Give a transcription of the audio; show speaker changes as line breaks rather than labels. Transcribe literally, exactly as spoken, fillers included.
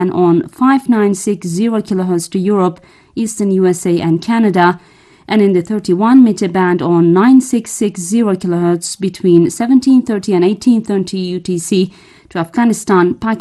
and on five nine six zero kilohertz to Europe, Eastern U S A and Canada, and in the thirty-one meter band on nine six six zero kilohertz between seventeen thirty and eighteen thirty U T C to Afghanistan, Pakistan,